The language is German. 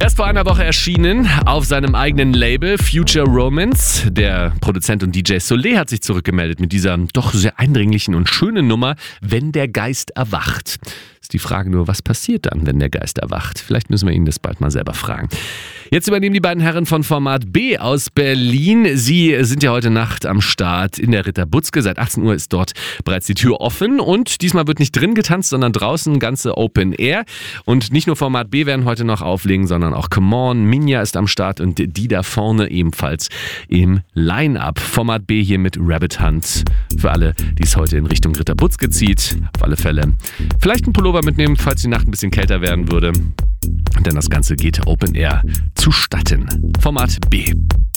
Erst vor einer Woche erschienen auf seinem eigenen Label Future Romance. Der Produzent und DJ Soleil hat sich zurückgemeldet mit dieser doch sehr eindringlichen und schönen Nummer Wenn der Geist erwacht. Ist die Frage nur, was passiert dann, wenn der Geist erwacht? Vielleicht müssen wir ihn das bald mal selber fragen. Jetzt übernehmen die beiden Herren von Format B aus Berlin. Sie sind ja heute Nacht am Start in der Ritter Butzke. Seit 18 Uhr ist dort bereits die Tür offen und diesmal wird nicht drin getanzt, sondern draußen, ganze Open Air. Und nicht nur Format B werden heute noch auflegen, sondern auch Come On, Minja ist am Start und die da vorne ebenfalls im Line-Up. Format B hier mit Rabbit Hunt. Für alle, die es heute in Richtung Ritter Butzke zieht, auf alle Fälle vielleicht einen Pullover mitnehmen, falls die Nacht ein bisschen kälter werden würde. Denn das Ganze geht Open Air zustatten. Format B.